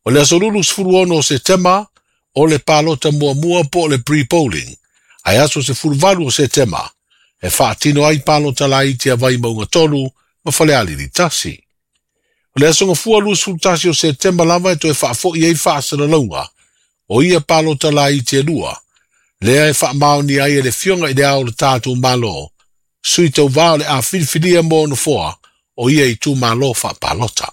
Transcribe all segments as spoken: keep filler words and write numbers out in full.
O le asolulu sefulu ono o Septemba, o le palota mua mua po le pre-polling. Ai aso se fulvalu o Septemba, e whaatino ai palota la iti a vai maunga tolu, ma fale ali li tasi. O le aso ngafua lu sefulu tasi o Septemba lava e to e whaafo i ei whaasana launga, o ia palota la iti e lua, lea e whaamao ni ai e le fionga i le ao le tātou malo, sui tau vao le a filfilia mo no foa, o ia i tu malo wha palota.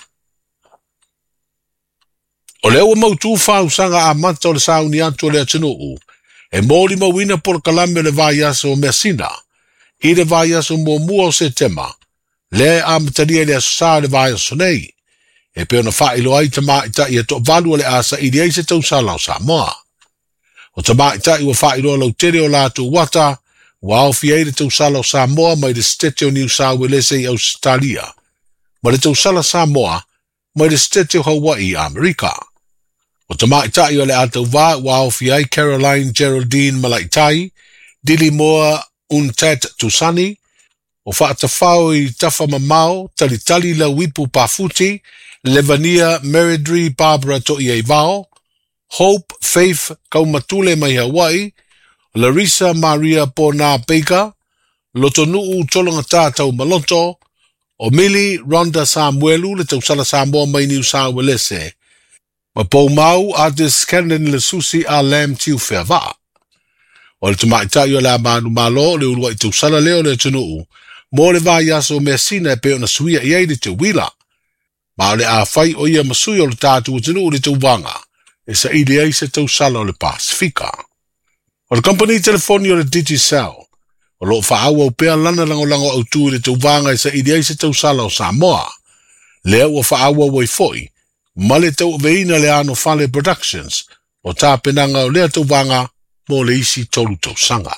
O le ua mautu whausanga a mata o le sauni atu le atunuu, e mōri mawina por kalame le vai aso o Messina, i le vai aso mua mua o Septemba, le a mataria le aso le vai aso nei, e peo na whailo ai ta maita i a to valu le asa i le eise tau sa lau sa moa. O ta maita i wa whailo lau tere o lātu wata, wa au fia i le tau sa lau sa moa mai le stete o New South Wales i Australia, ma le tau sala sa moa mai le stete o Hawaii Amerika. O ta maita i o le atau wā wa au fia i Caroline Geraldine Malaitai, Dili Moa Untat Tusani, o whaatawhao i tafa mamao, tali tali la wipu pafuti, Levania Meridri Barbara to i vao, Hope Faith Kaumatule mai Hawaii, Larissa Maria Pona Baker, Lotonuu Tolonga Tātau Maloto, o Mili Rhonda Samuelu le tausala Samoa mai New South Wales. Ma pou mau a des Cannon le susi a lam tiu whea. O le tamaitai o la manu malo le urua i tausala leo le tunuu, mo le vai aso Messina e peo na suia i eide te wila. Ma le a whai o ia masui o le tātu o tunuu le tauwanga, e sa ili ei se tausala o le Pasifika. O le company telefoni o le Digicel, o lo whaaua o pea lana langolango au tū le tauwanga e sa ili ei se tausala o Samoa. Lea ua whaaua o i foi, ma le tau veina le ano Fale Productions, o tā penanga o lea tauwanga mo le isi tolu tausanga.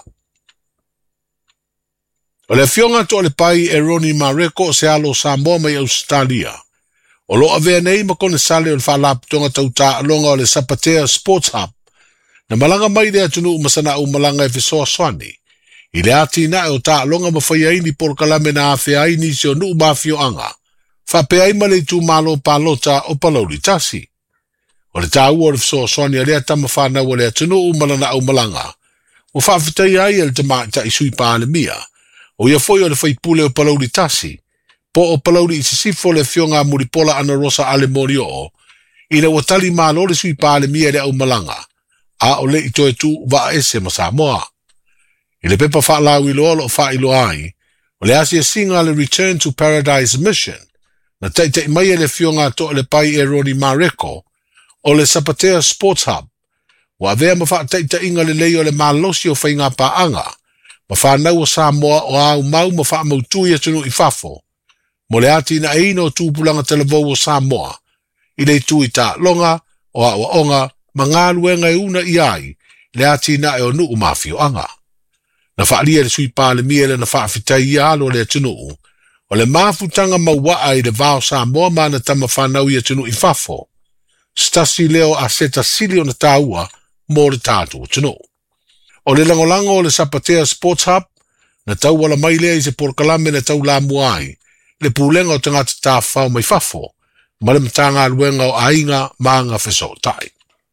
O le fionga to le pai e Roni Mareko se alo Samoa mai Australia. O lo avea nei ma kone sale o le whalaputonga tau tā alonga o le Sapatea Sports Hub, na malanga mai le atunu umasana u malanga e Fesoa Swani. I le ati na e o tā alonga mawhai aini por kalame na awhia aini si o nuu mafio anga. Whapea ima le tu malo palota o palauri tasi. O le tā ua o le Fesoa Swani a lea tama whanau o le atunu umalana u malanga. O whawhitai ai e le tamata i sui pāle mia. O ia foi o le whaipule o palauri tasi. Po o palauri i sisifo le fionga muripola ana rosa ale mori o. Ina watali malo le sui pāle mia le au malanga. A o le ito e tu wa ese ma Samoa. I le pepa whaalau ilo alo whailo ai, o le asia singa le Return to Paradise Mission, na teitei mai e le fionga to le pai e Roni Mareko, o le Sapatea Sports Hub, wa avea ma wha teitei inga le leo le malosi o whainga paanga, ma whanau o Samoa o au mau ma wha mautui atunu i fafo, mo le ati na eino tūpulanga televou o Samoa, i le tui tā longa, o a o onga, ma ngā luenga e una i ai, le ati na e o nuu mafio anga. Na whaalia le sui pāle miele na whaafitai i alo le atunuu, o le mafutanga mawaa i le vao Samoa mana tama whanau i atunuu i fafo. Stasi leo a seta sili o na tāua mō le tātu atunuu. O le langolango o le Sapatea Sports Hub, na tau wala mai lea i se porkalame na tau la muai, le pūlenga o tangata tā whao mai fafo, ma le matanga aluenga o ainga maanga Fesoa tai.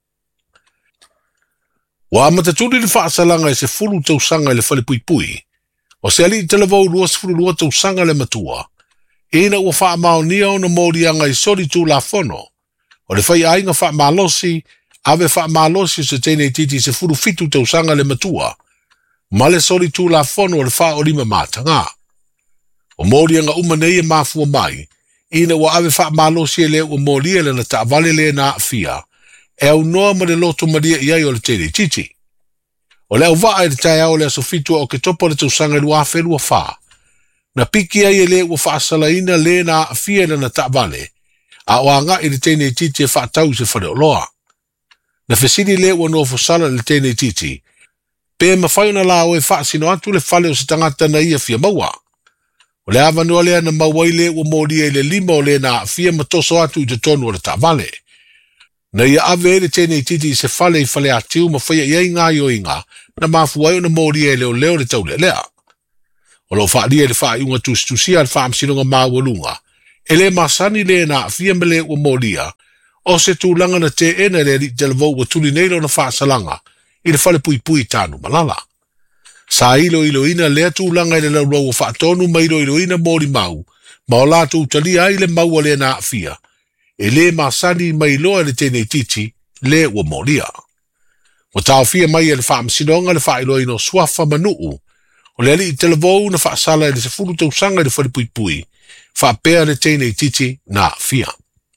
Wa matatuli le whaasalanga e se fulu tausanga le whale pui pui. O se ali i televau lua se fulu lua tausanga le matua. Ina ua wha mao nia o na morianga i sori tu la fono. O le whai ainga wha malosi, ave wha malosi se tene titi se fulu fitu tausanga le matua. Ma le sori tu la fono o le wha o lima matanga. O morianga umanei e mafua mai. Ina ua ave wha malosi e le ua moria le na ta vale le na fia. E au noa ma le loto maria i ai o le tere titi. O le au waa e le tai au le aso fitua o ke topo le tausanga i lua whelua wha. Na piki ai e le ua wha asalaina le na fia na na ta'vale. A o anga i le tene titi e wha tau se whare o loa. Na fesini le ua no fosala le tene titi. Pe ma whaiona la o e wha sino atu le whale o se tangata na ia fia maua. O le awa noa lea na mawai le ua mori e le lima o le na fia matoso atu i te tonu o le ta'vale. Na ia ave le tene titi se fale i fale atiu ma whaia iei ngā yo inga na mafuai o na mori e leo leo le tau le lea. O lo whaalia le wha iunga tustusia le wha amsinonga mawalunga. E le masani le na fia mele ua moria o se tūlanga na te ena le li te lavou wa tuli neilo na whaasalanga i le whale pui pui tānu malala. Sa ilo ilo ina lea tūlanga i le lau wa whaatonu ma ilo ilo ina mōri mau, ma o lātou tali ai le maua le na afia, e le masani mai loa le tēnei titi le wa mōria. O tau fia mai e le whaamasinonga le whailo ino swafa manuu, o le ali i te lavou na whaasala e le se fulu tausanga i le whale pui pui, whaapea le tēnei titi na afia.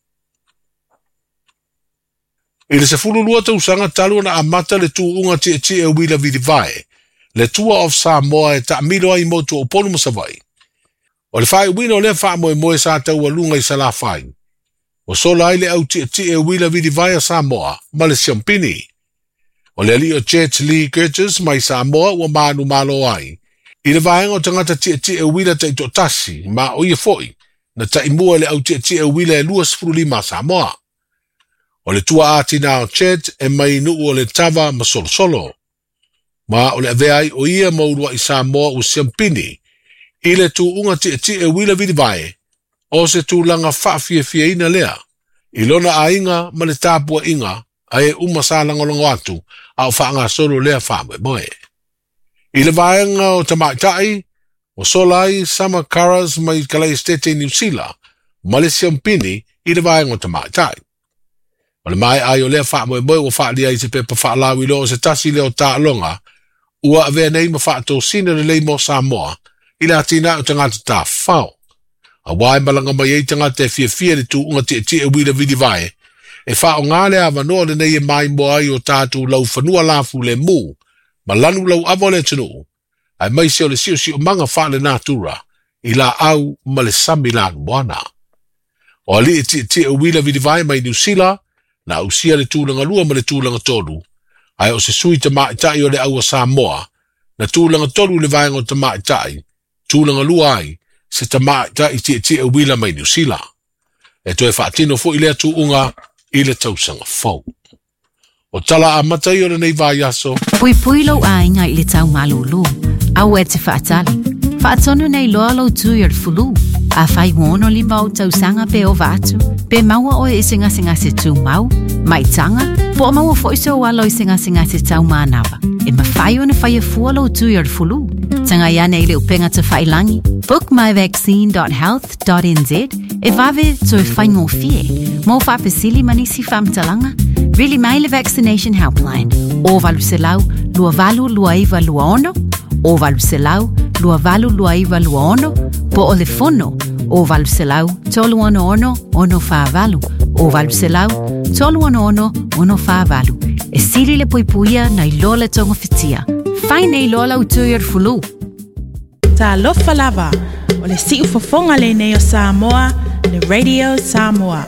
I le se fulu lua tausanga talu na amata le tu unga tia tia e wila vidi vae, le tua of Samoa e ta amilo ai motu o ponu masawai. O le whae wino le wha moe moe sa tau alunga i sala whae. O sola ai le au tia tia e wila vidi vae a Samoa, ma le siampini. O le ali o Jet Lee Curtis mai Samoa ua manu malo ai. I le vaenga o tangata tia tia e wila ta ito tasi, ma o ia foi, na ta imua le au tia tia e wila e lua sifuru lima Samoa. O le tua atina o Chet e mai nuu o le tava ma solo solo. Ma o le aveai o ia maurua i Samoa o siampini, i le tu unga tia tia e wila vidi vae, o se tu langa whaafia fia ina lea, i lona a inga ma le tāpua inga, a e uma sa langolongo atu, au whaanga solo lea whaamwe moe. I le vaenga o tamaitai, o solai Sama Karas mai Kalai Stete New Zealand, ma le siampini i le vaenga o tamaitai. O le mai ai o lea wha moe moe o wha lia i se pepa wha lawi lo o se tasi leo tā longa, ua avea nei ma wha tō sina le leimo Samoa, i le atina o tangata tā whao. A wai malanga mai ei tangata e fia fia le tu unga tia tia wila vidi vai, e wha o ngā lea wanoa le nei e mai mo ai o tātu lau whanua lafu le mū, ma lanu lau avo le tunu, ai mai se o le sio sio manga wha le nātura, i la au ma le sami lanu moana. O ali e tia tia wila vidi vai mai New Zealand, na usia le tūlanga lua ma le tūlanga tolu, ai o se sui te maitai o le aua Samoa, na tūlanga tolu le vaenga o te maitai, tūlanga lua ai, se te maitai tia tia wila mai New Zealand. E toi whaatino fo i lea tu unga, i le tausanga fau. O tala a matai o le nei vai aso. Pui pui lau a inga i le tau malulu, au e te whaatali. Whaatonu nei loa lau tu i ar fulu, a whai wono li mau tausanga pe o vatu, pe maua o e singa singa se tu mau, mai tanga, po o maua fo iso walo i singa singa se tau maanawa, e ma whai o na whai a fua lau tu i ar fulu. Tanga ia nei le upenga te whai langi, book my vaccine dot health dot n z, e vave to e whai ngō fie, mo whapesili manisi whamtalanga, really mai le vaccination helpline, o valu se lau, lua valu lua iwa lua ono, o valu se lau, lua valu lua iwa lua ono, po o le fono, o valu se lau, tolu ono ono, ono wha valu, o valu se lau, tolu ono ono, ono wha valu, e siri le puipuia na i loa le tonga fitia, whai nei loa lau tui ar fulu. Ta lofa lava, o le si ufofonga le nei o Samoa, le Radio Samoa.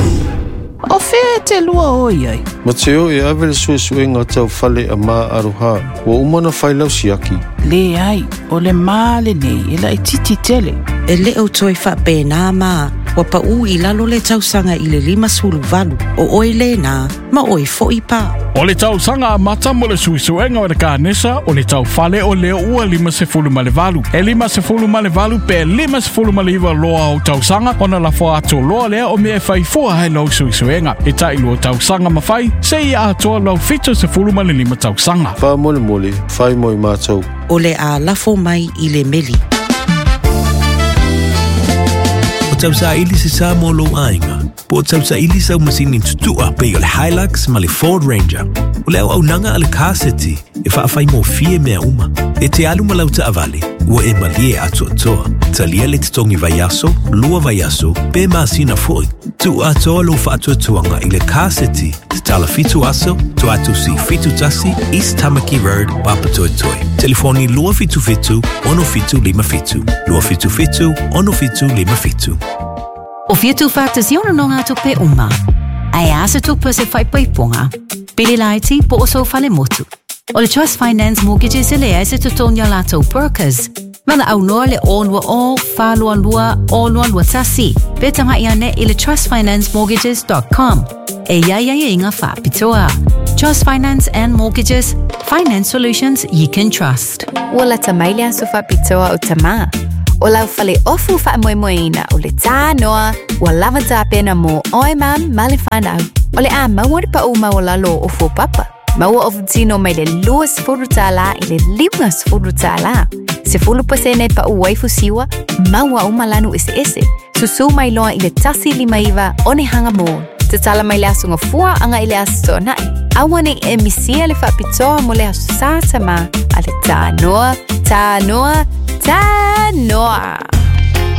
O whea te lua oi ai. Ma te o e awe le sue sue ngā tau whale a mā aroha, wa umana whailau siaki. Le ai, o le mā le nei, e lai titi tele. E le au toi whape nā mā, wa pa u i lalo le tausanga i le lima sulu valu, o oi le nā, ma oi fo i pā. O le tau sanga a mata mo le suisuenga o le kānesa, o le tau whale o leo ua lima se fulu ma le valu. E lima se fulu ma le valu, pe lima se fulu ma le iwa loa o tau sanga, ona la fo ato loa lea o mea whai fua hai lau suisuenga. E tai lua tau sanga ma whai, se i atoa lau fito se fulu ma le lima tau sanga. Wha mole mole, whai moi mātou. O le a lafo mai i le meli. O tau sa ili se sa mo lo ainga. Po tau sa ili sa umasini tutua pe o le Hilux ma le Ford Ranger. O le au au nanga ale kaseti e whaafai mo fie mea uma. E te alu malau ta avale, ua e malie atu atoa. Ta lia le te tongi vaiaso, lua vaiaso, pe maasina foi. Tu atoa lo whaatu atuanga i le kaseti, te tala fitu aso, tu atu si fitu tasi, East Tamaki Road, Papatoetoi. Telefoni lua fitu fitu, ono fitu lima fitu. Lua fitu fitu, ono fitu lima fitu. O fiatu whaatasiona no ngā tupe uma. Ai asa tupe se whaipoiponga. Pili laiti po o so whale motu. O le Trust Finance Mortgages e le e se tutonia lato Perkers. Mana au noa le olua o, whalua lua, olua lua tasi. Betanga ia ne i le trust finance mortgages dot com. E ia ia ia inga whaapitoa. Trust Finance and Mortgages. Finance solutions you can trust. Ua la tamaile aso whaapitoa o tama. O lau fale ofu wha moe moeina o le tā noa ua lava tā pena mo oe mam ma le whanau. O le a maua pa o maua lalo o fo papa. Maua o futino mai le lua sefuru tā la i le lima sefuru tā la. Sefulu pasene pa o waifu siwa, maua o malanu ese ese. Susu mai loa i le tasi lima iwa o ne hanga mo. Te tala mai le asunga fua anga i le aso nai. Awane e misia le whapitoa mo le aso sātama a le tā noa, tā noa, tā noa.